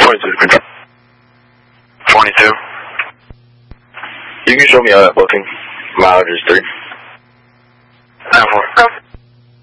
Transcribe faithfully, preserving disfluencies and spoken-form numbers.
twenty-two, confirm. twenty-two. You can show me how that booking. Mileage is three.